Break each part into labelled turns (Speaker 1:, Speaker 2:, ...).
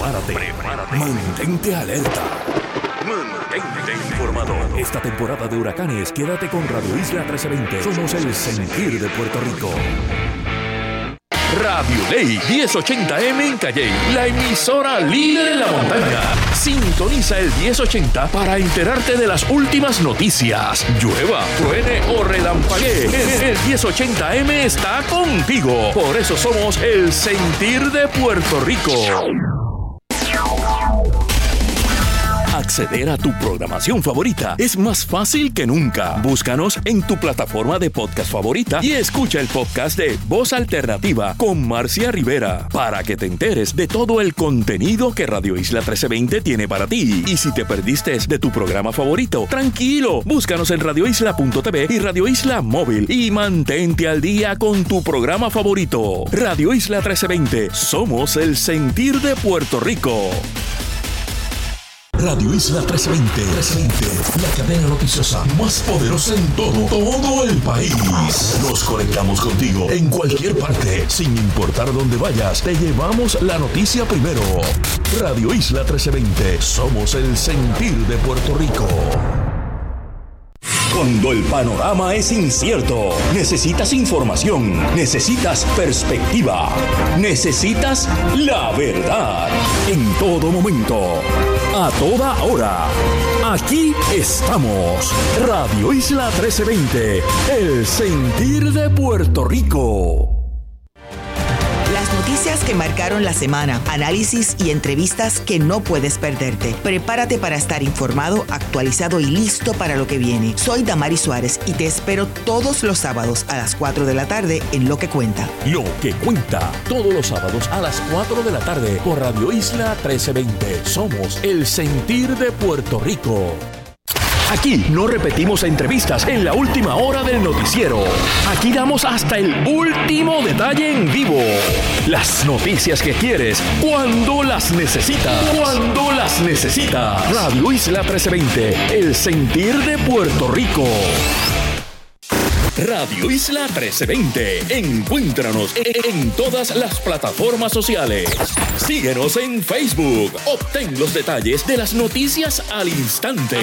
Speaker 1: Prepárate. Mantente alerta. Mantente informado. Esta temporada de huracanes, quédate con Radio Isla 1320. Somos el sentir de Puerto Rico. Radio Ley 1080M en Calley, la emisora líder en la montaña. Sintoniza el 1080 para enterarte de las últimas noticias. Llueva, truene o relampaguee, el 1080M está contigo. Por eso somos el sentir de Puerto Rico. Acceder a tu programación favorita es más fácil que nunca. Búscanos en tu plataforma de podcast favorita y escucha el podcast de Voz Alternativa con Marcia Rivera para que te enteres de todo el contenido que Radio Isla 1320 tiene para ti. Y si te perdiste de tu programa favorito, tranquilo, búscanos en radioisla.tv y Radio Isla Móvil y mantente al día con tu programa favorito. Radio Isla 1320, somos el sentir de Puerto Rico. Radio Isla 1320, la cadena noticiosa más poderosa en todo el país. Nos conectamos contigo en cualquier parte, sin importar dónde vayas. Te llevamos la noticia primero. Radio Isla 1320, somos el sentir de Puerto Rico. Cuando el panorama es incierto, necesitas información, necesitas perspectiva, necesitas la verdad. En todo momento, a toda hora, aquí estamos. Radio Isla 1320, el sentir de Puerto Rico.
Speaker 2: Las noticias que marcaron la semana, análisis y entrevistas que no puedes perderte. Prepárate para estar informado, actualizado y listo para lo que viene. Soy Damaris Suárez y te espero todos los sábados a las 4 de la tarde en Lo que Cuenta.
Speaker 1: Lo que Cuenta, todos los sábados a las 4 de la tarde por Radio Isla 1320. Somos el sentir de Puerto Rico. Aquí no repetimos entrevistas en la última hora del noticiero. Aquí damos hasta el último detalle en vivo. Las noticias que quieres, cuando las necesitas. Cuando las necesitas. Radio Isla 1320, el sentir de Puerto Rico. Radio Isla 1320. Encuéntranos en todas las plataformas sociales. Síguenos en Facebook. Obtén los detalles de las noticias al instante.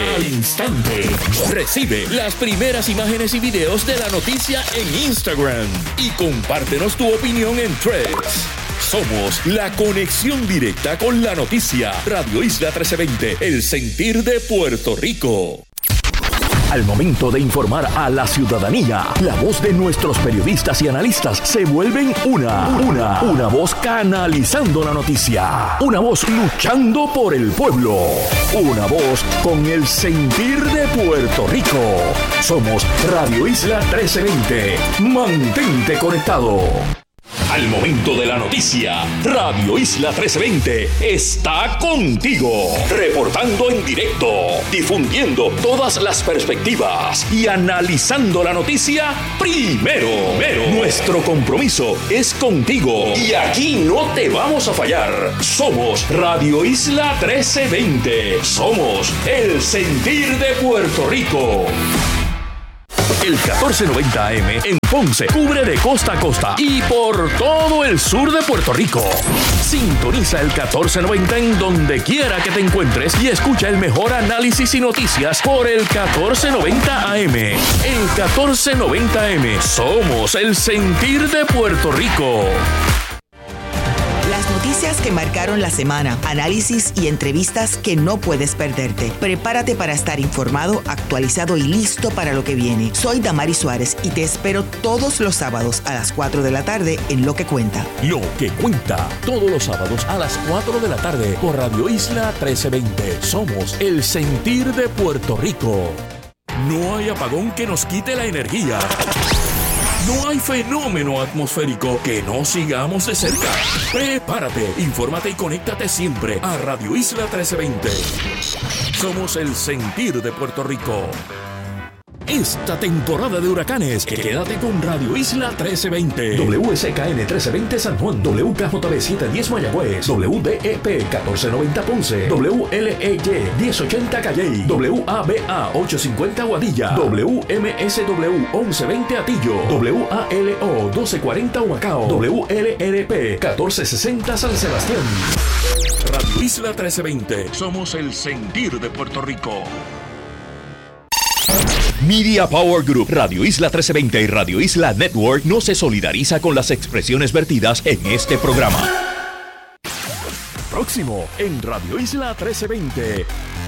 Speaker 1: Recibe las primeras imágenes y videos de la noticia en Instagram. Y compártenos tu opinión en Threads. Somos la conexión directa con la noticia. Radio Isla 1320, el sentir de Puerto Rico. Al momento de informar a la ciudadanía, la voz de nuestros periodistas y analistas se vuelven una voz canalizando la noticia, una voz luchando por el pueblo, una voz con el sentir de Puerto Rico. Somos Radio Isla 1320. Mantente conectado. Al momento de la noticia, Radio Isla 1320 está contigo, reportando en directo, difundiendo todas las perspectivas y analizando la noticia primero. Nuestro compromiso es contigo y aquí no te vamos a fallar. Somos Radio Isla 1320. Somos el sentir de Puerto Rico. El 1490 AM en Ponce cubre de costa a costa y por todo el sur de Puerto Rico. Sintoniza el 1490 en donde quiera que te encuentres y escucha el mejor análisis y noticias por el 1490 AM. El 1490 AM, somos el sentir de Puerto Rico.
Speaker 2: Las noticias que marcaron la semana, análisis y entrevistas que no puedes perderte. Prepárate para estar informado, actualizado y listo para lo que viene. Soy Damaris Suárez y te espero todos los sábados a las 4 de la tarde en Lo que Cuenta.
Speaker 1: Lo que Cuenta, todos los sábados a las 4 de la tarde por Radio Isla 1320. Somos el sentir de Puerto Rico. No hay apagón que nos quite la energía. No hay fenómeno atmosférico que no sigamos de cerca. Prepárate, infórmate y conéctate siempre a Radio Isla 1320. Somos el sentir de Puerto Rico. esta temporada de huracanes. Quédate con Radio Isla 1320.
Speaker 3: WSKN 1320 San Juan, WKJB 710 Mayagüez, WDEP 1490 Ponce, WLEY 1080 Calley, WABA 850 Guadilla, WMSW 1120 Atillo, WALO 1240 Humacao, WLRP 1460 San Sebastián.
Speaker 1: Radio Isla 1320. Somos el sentir de Puerto Rico. Media Power Group, Radio Isla 1320 y Radio Isla Network no se solidariza con las expresiones vertidas en este programa. Próximo en Radio Isla 1320.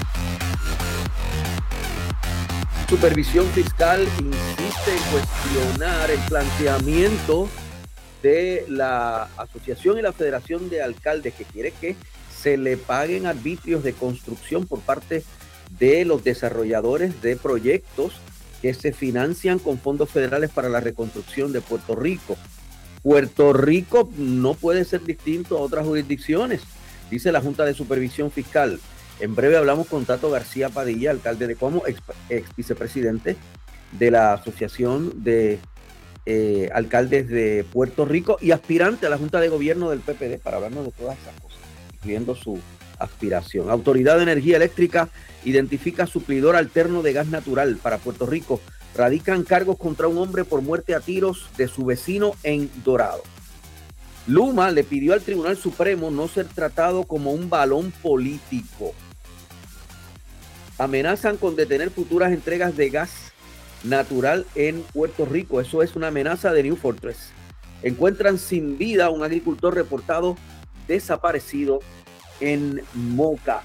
Speaker 4: Supervisión Fiscal insiste en cuestionar el planteamiento de la Asociación y la Federación de Alcaldes, que quiere que se le paguen arbitrios de construcción por parte de los desarrolladores de proyectos que se financian con fondos federales para la reconstrucción de Puerto Rico. Puerto Rico no puede ser distinto a otras jurisdicciones, dice la Junta de Supervisión Fiscal. En breve hablamos con Tato García Padilla, alcalde de Coamo, ex vicepresidente de la Asociación de Alcaldes de Puerto Rico y aspirante a la Junta de Gobierno del PPD, para hablarnos de todas esas cosas, incluyendo su aspiración. Autoridad de Energía Eléctrica identifica suplidor alterno de gas natural para Puerto Rico. Radican cargos contra un hombre por muerte a tiros de su vecino en Dorado. Luma le pidió al Tribunal Supremo no ser tratado como un balón político. Amenazan con detener futuras entregas de gas natural en Puerto Rico. Eso es una amenaza de New Fortress. Encuentran sin vida a un agricultor reportado desaparecido en Moca.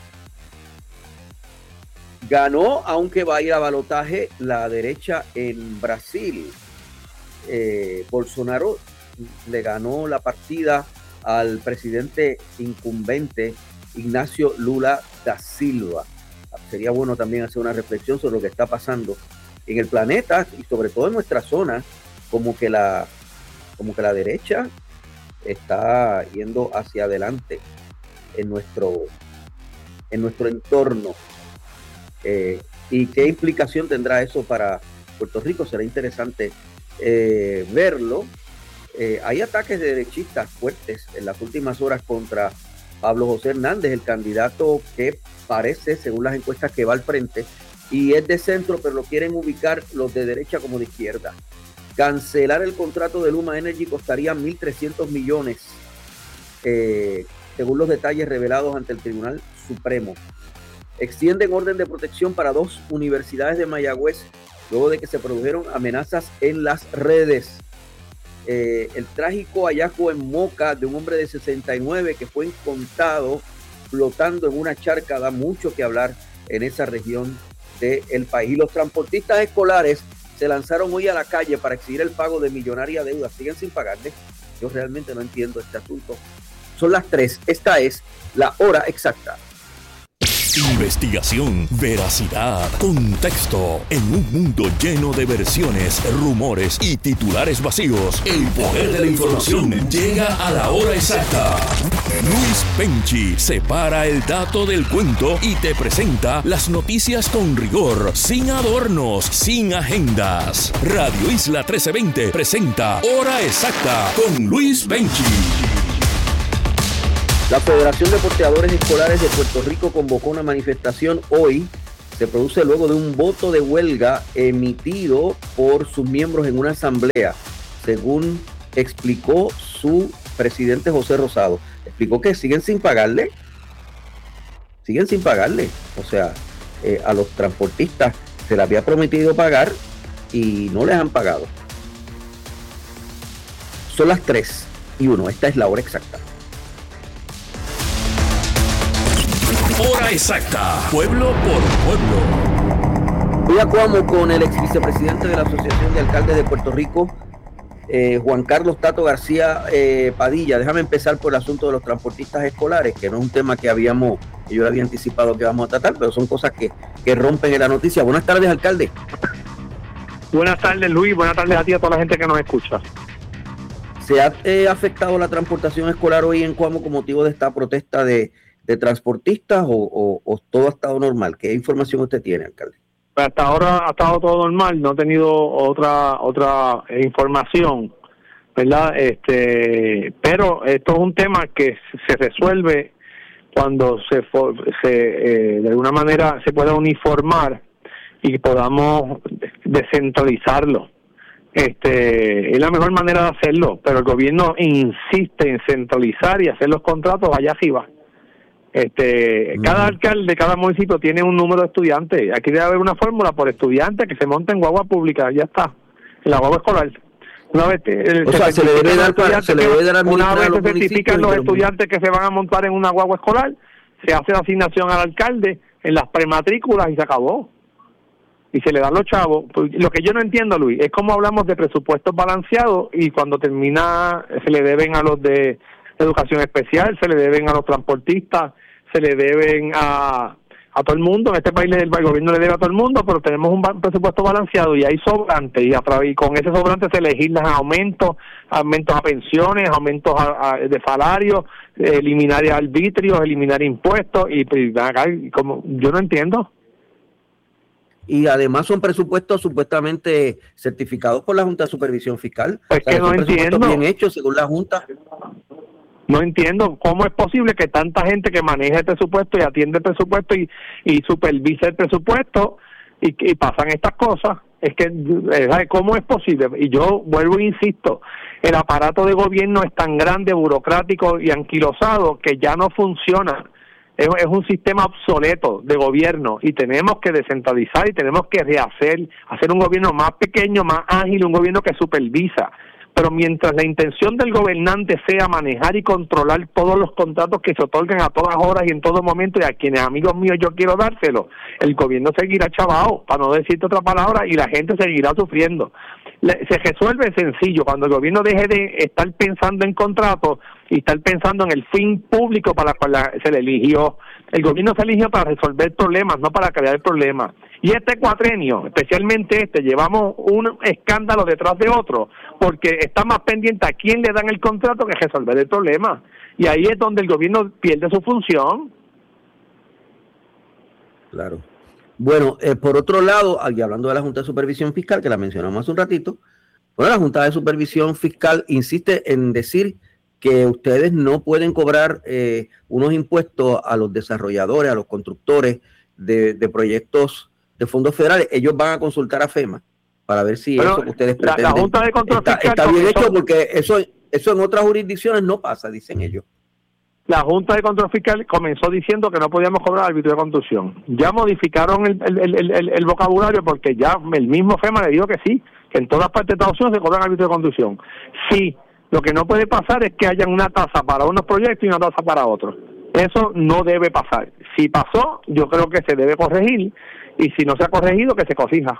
Speaker 4: Ganó, aunque va a ir a balotaje, la derecha en Brasil. Bolsonaro le ganó la partida al presidente incumbente Ignacio Lula da Silva. Sería bueno también hacer una reflexión sobre lo que está pasando en el planeta y sobre todo en nuestra zona, como que la derecha está yendo hacia adelante en nuestro entorno. ¿Y qué implicación tendrá eso para Puerto Rico? Será interesante verlo. Hay ataques de derechistas fuertes en las últimas horas contra Pablo José Hernández, el candidato que parece, según las encuestas, que va al frente y es de centro, pero lo quieren ubicar los de derecha como de izquierda. Cancelar el contrato de Luma Energy costaría 1.300 millones, según los detalles revelados ante el Tribunal Supremo. Extienden orden de protección para 2 universidades de Mayagüez luego de que se produjeron amenazas en las redes. El trágico hallazgo en Moca de un hombre de 69 que fue encontrado flotando en una charca da mucho que hablar en esa región del país. Y los transportistas escolares se lanzaron hoy a la calle para exigir el pago de millonaria deuda. Siguen sin pagarle. Yo realmente no entiendo este asunto. Son las 3. Esta es la hora exacta.
Speaker 1: Investigación, veracidad, contexto. En un mundo lleno de versiones, rumores y titulares vacíos, el poder de la información llega a la hora exacta. Luis Penchi separa el dato del cuento y te presenta las noticias con rigor, sin adornos, sin agendas. Radio Isla 1320 presenta Hora Exacta con Luis Penchi.
Speaker 4: La Federación de Porteadores Escolares de Puerto Rico convocó una manifestación hoy. Se produce luego de un voto de huelga emitido por sus miembros en una asamblea, según explicó su presidente José Rosado. Explicó que siguen sin pagarle. O sea, a los transportistas se les había prometido pagar y no les han pagado. Son las 3:01. Esta es la hora exacta.
Speaker 1: Hora exacta, pueblo por pueblo.
Speaker 4: Voy a Coamo con el ex vicepresidente de la Asociación de Alcaldes de Puerto Rico, Juan Carlos Tato García Padilla. Déjame empezar por el asunto de los transportistas escolares, que no es un tema que yo le había anticipado que vamos a tratar, pero son cosas que rompen en la noticia. Buenas tardes, alcalde.
Speaker 5: Buenas tardes, Luis. Buenas tardes a ti y a toda la gente que nos escucha.
Speaker 4: ¿Se ha afectado la transportación escolar hoy en Coamo con motivo de esta protesta de transportistas o todo ha estado normal? ¿Qué información usted tiene, alcalde?
Speaker 5: Hasta ahora ha estado todo normal, no he tenido otra información, ¿verdad? Pero esto es un tema que se resuelve cuando de alguna manera se pueda uniformar y podamos descentralizarlo. Es la mejor manera de hacerlo, pero el gobierno insiste en centralizar y hacer los contratos allá arriba. Cada alcalde, cada municipio tiene un número de estudiantes. Aquí debe haber una fórmula por estudiante que se monte en guagua pública, ya está, en la guagua escolar. Una vez
Speaker 4: se le debe dar
Speaker 5: una vez se certifican los estudiantes que se van a montar en una guagua escolar, se hace la asignación al alcalde en las prematrículas y se acabó. Y se le dan los chavos. Lo que yo no entiendo, Luis, es cómo hablamos de presupuestos balanceados y cuando termina se le deben a los de educación especial, se le deben a los transportistas, se le deben a todo el mundo. En este país el gobierno le debe a todo el mundo, pero tenemos un presupuesto balanceado y hay sobrantes, y con ese sobrante se legislan aumentos a pensiones, aumentos de salarios, eliminar arbitrios, eliminar impuestos, y como yo no entiendo.
Speaker 4: Y además son presupuestos supuestamente certificados por la Junta de Supervisión Fiscal.
Speaker 5: Es que no entiendo.
Speaker 4: Bien hechos según la Junta.
Speaker 5: No entiendo cómo es posible que tanta gente que maneja el presupuesto y atiende el presupuesto y supervisa el presupuesto y pasan estas cosas. Es que, ¿cómo es posible? Y yo vuelvo e insisto, el aparato de gobierno es tan grande, burocrático y anquilosado que ya no funciona. Es un sistema obsoleto de gobierno y tenemos que descentralizar y tenemos que hacer un gobierno más pequeño, más ágil, un gobierno que supervisa. Pero mientras la intención del gobernante sea manejar y controlar todos los contratos que se otorgan a todas horas y en todo momento, y a quienes amigos míos yo quiero dárselo, el gobierno seguirá chavao, para no decirte otra palabra, y la gente seguirá sufriendo. Se resuelve sencillo, cuando el gobierno deje de estar pensando en contratos y estar pensando en el fin público para el cual se le eligió. El gobierno se eligió para resolver problemas, no para crear problemas. Y este cuatrenio, especialmente llevamos un escándalo detrás de otro, porque está más pendiente a quién le dan el contrato que resolver el problema. Y ahí es donde el gobierno pierde su función.
Speaker 4: Claro. Bueno, por otro lado, y hablando de la Junta de Supervisión Fiscal, que la mencionamos hace un ratito, bueno, la Junta de Supervisión Fiscal insiste en decir que ustedes no pueden cobrar unos impuestos a los desarrolladores, a los constructores de proyectos de fondos federales. Ellos van a consultar a FEMA para ver si eso que ustedes pretenden
Speaker 5: la Junta de Control Fiscal
Speaker 4: está bien hecho, porque eso en otras jurisdicciones no pasa, dicen ellos.
Speaker 5: La Junta de Control Fiscal comenzó diciendo que no podíamos cobrar arbitrio de construcción. Ya modificaron el vocabulario porque ya el mismo FEMA le dijo que sí, que en todas partes de Estados Unidos se cobran arbitrio de construcción. Sí, lo que no puede pasar es que haya una tasa para unos proyectos y una tasa para otros. Eso no debe pasar. Si pasó, yo creo que se debe corregir, y si no se ha corregido, que se corrija.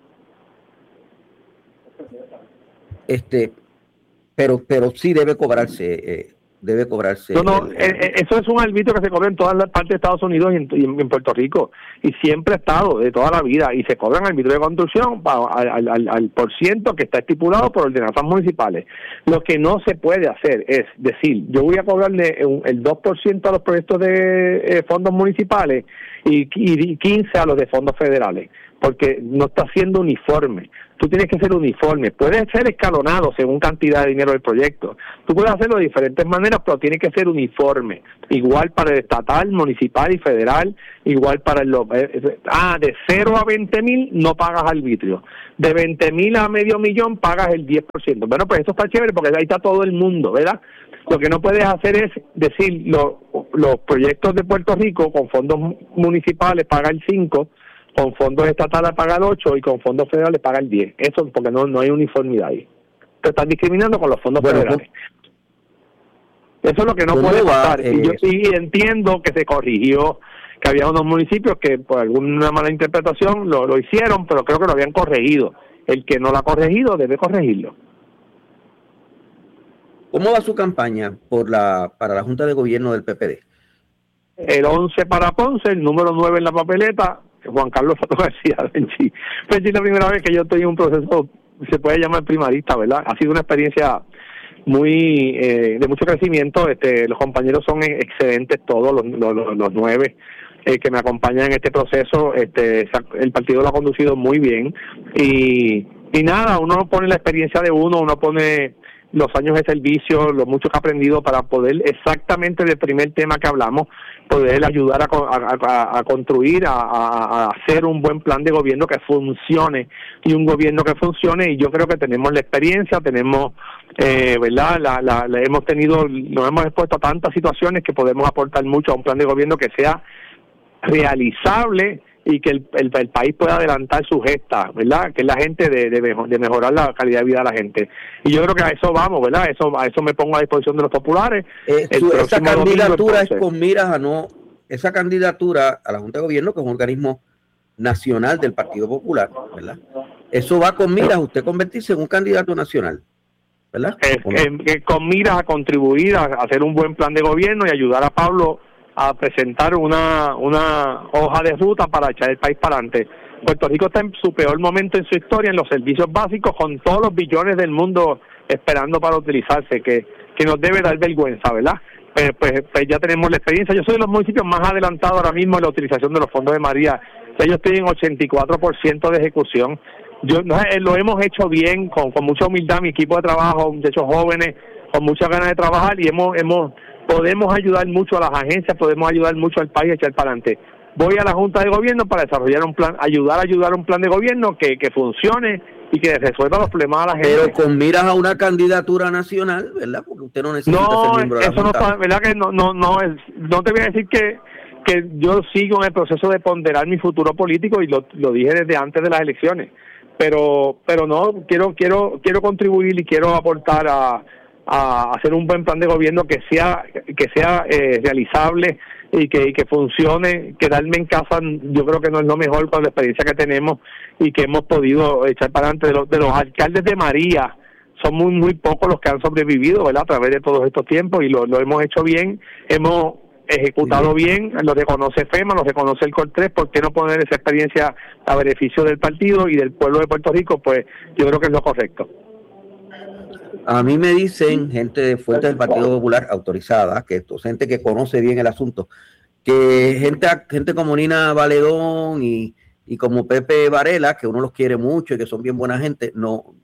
Speaker 4: Pero sí debe cobrarse.
Speaker 5: Eso es un arbitrio que se cobra en todas las partes de Estados Unidos y en Puerto Rico, y siempre ha estado de toda la vida, y se cobran arbitrio de construcción al % que está estipulado por ordenanzas municipales. Lo que no se puede hacer es decir, yo voy a cobrarle el 2% a los proyectos de fondos municipales y 15% a los de fondos federales, porque no está siendo uniforme. Tú tienes que ser uniforme. Puede ser escalonado según cantidad de dinero del proyecto. Tú puedes hacerlo de diferentes maneras, pero tiene que ser uniforme. Igual para el estatal, municipal y federal. Igual para de 0 a 20,000 no pagas arbitrio. De 20,000 a $500,000 pagas el 10%. Bueno, pues esto está chévere porque ahí está todo el mundo, ¿verdad? Lo que no puedes hacer es decir, los proyectos de Puerto Rico con fondos municipales paga el 5%, con fondos estatales paga el 8% y con fondos federales paga el 10%. Eso porque no hay uniformidad ahí. Te están discriminando con los fondos federales. Eso es lo que no puede pasar. Y yo sí entiendo que se corrigió, que había unos municipios que por alguna mala interpretación lo hicieron, pero creo que lo habían corregido. El que no lo ha corregido debe corregirlo.
Speaker 4: ¿Cómo va su campaña para la Junta de Gobierno del PPD?
Speaker 5: El 11 para Ponce, el número 9 en la papeleta, Juan Carlos Fato García. Benchi es la primera vez que yo estoy en un proceso, se puede llamar primarista, ¿verdad? Ha sido una experiencia muy de mucho crecimiento. Los compañeros son excelentes todos, los 9. que me acompañan en este proceso. El partido lo ha conducido muy bien y nada, uno pone la experiencia de uno pone los años de servicio, lo mucho que ha aprendido para poder, exactamente del primer tema que hablamos, poder ayudar a construir, a hacer un buen plan de gobierno que funcione, y un gobierno que funcione. Y yo creo que tenemos la experiencia, tenemos, ¿verdad? Nos hemos expuesto a tantas situaciones que podemos aportar mucho a un plan de gobierno que sea realizable y que el país pueda adelantar su gesta, ¿verdad? Que es la gente de mejorar la calidad de vida de la gente. Y yo creo que a eso vamos, ¿verdad? A eso me pongo a disposición de los populares.
Speaker 4: Esa candidatura es con miras a no... Esa candidatura a la Junta de Gobierno, que es un organismo nacional del Partido Popular, ¿verdad? Eso va con miras a usted convertirse en un candidato nacional, ¿verdad?
Speaker 5: Con miras a contribuir a hacer un buen plan de gobierno y ayudar a Pablo a presentar una hoja de ruta para echar el país para adelante. Puerto Rico está en su peor momento en su historia en los servicios básicos, con todos los billones del mundo esperando para utilizarse, que nos debe dar vergüenza, ¿verdad? Pues ya tenemos la experiencia. Yo soy de los municipios más adelantados ahora mismo en la utilización de los fondos de María. Ya yo estoy en 84% de ejecución. Lo hemos hecho bien, con mucha humildad, mi equipo de trabajo, muchachos jóvenes, con muchas ganas de trabajar, y podemos ayudar mucho a las agencias, podemos ayudar mucho al país a echar para adelante. Voy a la Junta de Gobierno para desarrollar un plan, ayudar a un plan de gobierno que funcione y que resuelva los problemas a la gente.
Speaker 4: Pero con miras a una candidatura nacional, ¿verdad? Porque usted no necesita ser miembro de la Junta.
Speaker 5: No, ¿verdad? Que no te voy a decir que yo sigo en el proceso de ponderar mi futuro político, y lo dije desde antes de las elecciones. Pero no, quiero contribuir y quiero aportar a hacer un buen plan de gobierno que sea realizable y que funcione. Quedarme en casa yo creo que no es lo mejor con la experiencia que tenemos y que hemos podido echar para adelante. De los alcaldes de María, son muy pocos los que han sobrevivido, ¿verdad? A través de todos estos tiempos, y lo hemos hecho bien, hemos ejecutado bien, lo reconoce FEMA, lo reconoce el COR3. ¿Por qué no poner esa experiencia a beneficio del partido y del pueblo de Puerto Rico? Pues yo creo que es lo correcto.
Speaker 4: A mí me dicen gente de fuentes del Partido Popular autorizada, que esto, gente que conoce bien el asunto, que gente como Nina Valedón y como Pepe Varela, que uno los quiere mucho y que son bien buena gente,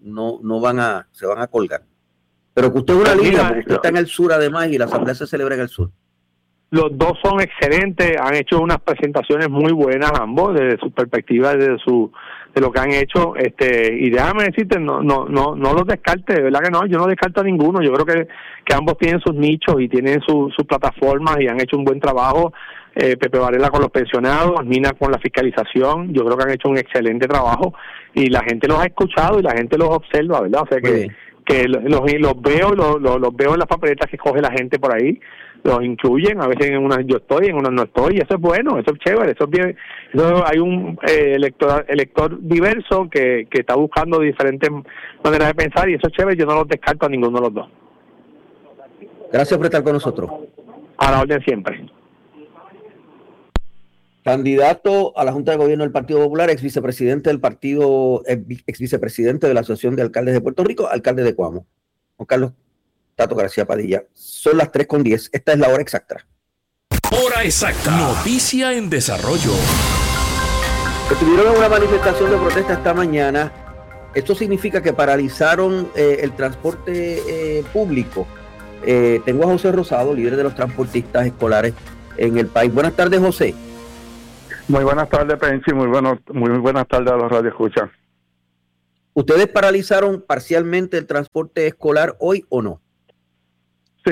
Speaker 4: se van a colgar. Pero que usted es una línea, porque usted está en el sur además, y la asamblea se celebra en el sur.
Speaker 5: Los dos son excelentes, han hecho unas presentaciones muy buenas ambos, desde su perspectiva, de lo que han hecho, y déjame decirte, no los descarte, de verdad que no, yo no descarto a ninguno. Yo creo que ambos tienen sus nichos y tienen sus plataformas y han hecho un buen trabajo. Pepe Varela con los pensionados, Nina con la fiscalización, yo creo que han hecho un excelente trabajo y la gente los ha escuchado y la gente los observa, ¿verdad? O sea que los veo en las papeletas que coge la gente por ahí, los incluyen, a veces en unas yo estoy, en unas no estoy, y eso es bueno, eso es chévere, eso es bien. Hay un elector diverso que está buscando diferentes maneras de pensar, y eso es chévere. Yo no los descarto a ninguno de los dos.
Speaker 4: Gracias por estar con nosotros.
Speaker 5: A la orden siempre.
Speaker 4: Candidato a la Junta de Gobierno del Partido Popular, ex vicepresidente del partido, ex vicepresidente de la Asociación de Alcaldes de Puerto Rico, alcalde de Coamo, Juan Carlos Tato García Padilla. Son las 3:10. Esta es la hora exacta.
Speaker 1: Hora exacta. Noticia en desarrollo.
Speaker 4: Estuvieron en una manifestación de protesta esta mañana. Esto significa que paralizaron el transporte público. Tengo a José Rosado, líder de los transportistas escolares en el país. Buenas tardes, José.
Speaker 6: Muy buenas tardes, Pensi. Muy buenas tardes a los radioescuchas.
Speaker 4: ¿Ustedes paralizaron parcialmente el transporte escolar hoy o no?
Speaker 6: Sí.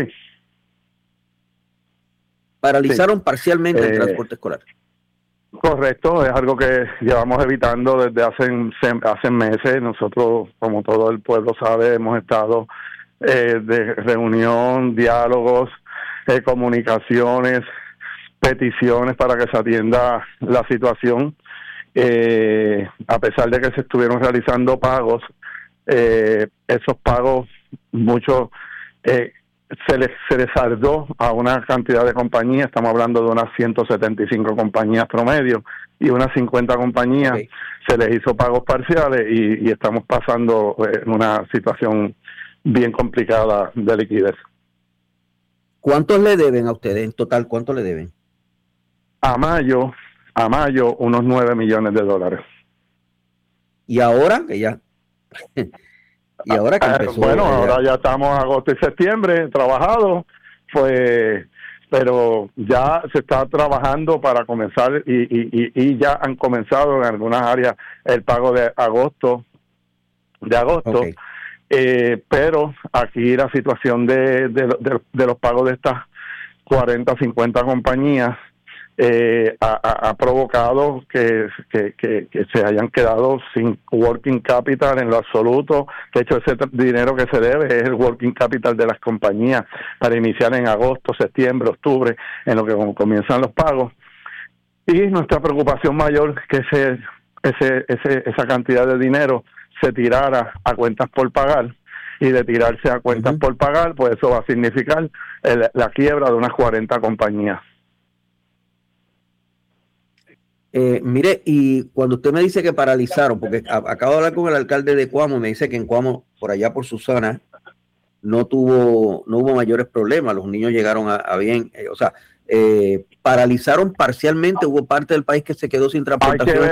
Speaker 4: Paralizaron parcialmente el transporte escolar.
Speaker 6: Correcto, es algo que llevamos evitando desde hace meses. Nosotros, como todo el pueblo sabe, hemos estado de reunión, diálogos, comunicaciones, peticiones para que se atienda la situación. A pesar de que se estuvieron realizando pagos, esos pagos muchos se les saldó a una cantidad de compañías. Estamos hablando de unas 175 compañías promedio, y unas 50 compañías se les hizo pagos parciales, y estamos pasando una situación bien complicada de liquidez.
Speaker 4: ¿Cuántos le deben a ustedes en total? ¿Cuánto le deben?
Speaker 6: a mayo unos $9 millones.
Speaker 4: Y ahora que ya y ahora que empezó,
Speaker 6: bueno, ahora ya estamos en agosto y septiembre trabajado, pues, pero ya se está trabajando para comenzar y ya han comenzado en algunas áreas el pago de agosto. Okay. Pero aquí la situación de los pagos de estas 40, 50 compañías ha provocado que se hayan quedado sin working capital en lo absoluto. De hecho, ese dinero que se debe es el working capital de las compañías para iniciar en agosto, septiembre, octubre, en lo que comienzan los pagos. Y nuestra preocupación mayor es que esa cantidad de dinero se tirara a cuentas por pagar, y de tirarse a cuentas por pagar, pues eso va a significar la quiebra de unas 40 compañías.
Speaker 4: Mire, y cuando usted me dice que paralizaron, porque acabo de hablar con el alcalde de Cuamo, me dice que en Cuamo, por allá por Susana, no hubo mayores problemas, los niños llegaron a bien, paralizaron parcialmente, hubo parte del país que se quedó sin transportación.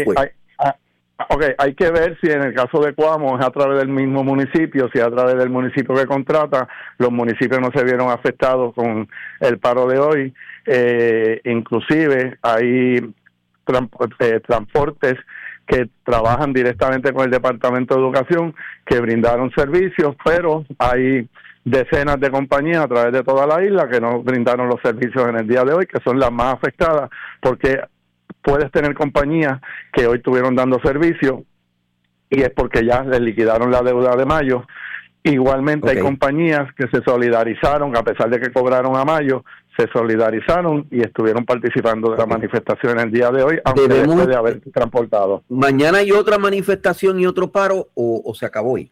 Speaker 6: Hay que ver si en el caso de Cuamo es a través del mismo municipio, si es a través del municipio que contrata. Los municipios no se vieron afectados con el paro de hoy, inclusive hay transportes que trabajan directamente con el Departamento de Educación que brindaron servicios, pero hay decenas de compañías a través de toda la isla que no brindaron los servicios en el día de hoy, que son las más afectadas, porque puedes tener compañías que hoy estuvieron dando servicio y es porque ya les liquidaron la deuda de mayo. Igualmente hay compañías que se solidarizaron, a pesar de que cobraron a mayo, se solidarizaron y estuvieron participando de la manifestación el día de hoy, aunque después de haber transportado.
Speaker 4: ¿Mañana hay otra manifestación y otro paro o se acabó hoy?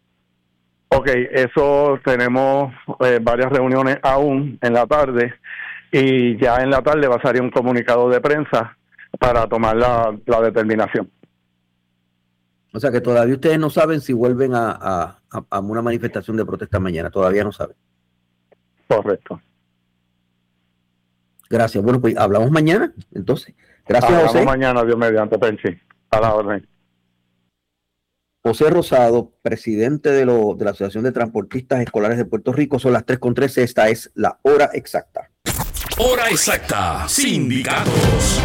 Speaker 6: Eso tenemos varias reuniones aún en la tarde, y ya en la tarde va a salir un comunicado de prensa para tomar la determinación.
Speaker 4: O sea que todavía ustedes no saben si vuelven a una manifestación de protesta mañana, todavía no saben.
Speaker 6: Correcto.
Speaker 4: Gracias. Bueno, pues hablamos mañana, entonces. Gracias,
Speaker 6: hablamos
Speaker 4: José.
Speaker 6: Mañana, Dios mediante, Penchi. A la orden.
Speaker 4: José Rosado, presidente de la Asociación de Transportistas Escolares de Puerto Rico. Son las 3:13. Esta es la hora exacta.
Speaker 1: Hora exacta. Sindicatos.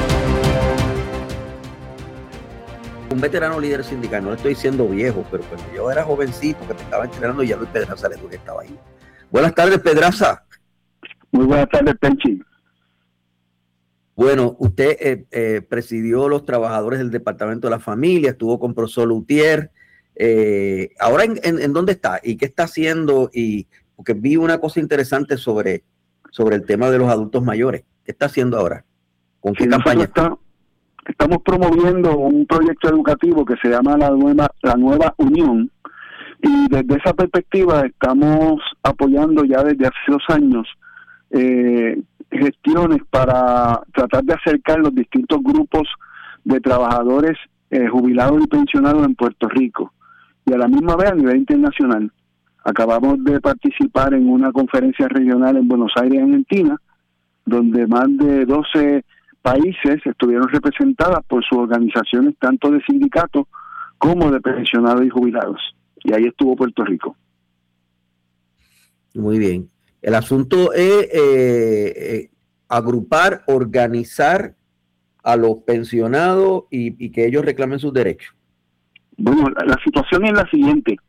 Speaker 4: Un veterano líder sindical, no le estoy diciendo viejo, pero cuando yo era jovencito, que me estaba entrenando, ya Luis Pedraza que estaba ahí. Buenas tardes, Pedraza.
Speaker 7: Muy buenas tardes, Penchi.
Speaker 4: Bueno, usted presidió los trabajadores del Departamento de la Familia, estuvo con profesor Lutier. Ahora, ¿en dónde está? ¿Y qué está haciendo? Porque vi una cosa interesante sobre el tema de los adultos mayores. ¿Qué está haciendo ahora? ¿Con qué campaña?
Speaker 7: Estamos promoviendo un proyecto educativo que se llama la Nueva Unión, y desde esa perspectiva estamos apoyando ya desde hace 2 años gestiones para tratar de acercar los distintos grupos de trabajadores jubilados y pensionados en Puerto Rico, y a la misma vez a nivel internacional. Acabamos de participar en una conferencia regional en Buenos Aires, Argentina, donde más de 12 países estuvieron representadas por sus organizaciones, tanto de sindicatos como de pensionados y jubilados. Y ahí estuvo Puerto Rico.
Speaker 4: Muy bien. El asunto es agrupar, organizar a los pensionados y que ellos reclamen sus derechos.
Speaker 7: Bueno, la situación es la siguiente.